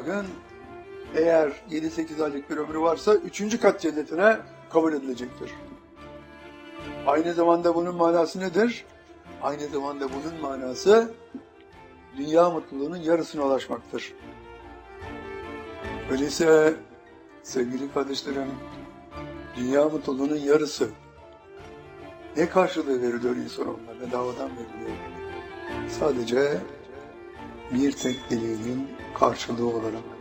bakın, eğer 7-8 aylık bir ömrü varsa 3. kat cennetine kabul edilecektir. Aynı zamanda bunun manası nedir? Aynı zamanda bunun manası dünya mutluluğunun yarısına ulaşmaktır. Öyleyse sevgili kardeşlerim, dünya mutluluğunun yarısı ne karşılığı veriliyor insanoğluna? Bedavadan veriliyor. Sadece bir tek dileğinin karşılığı olarak.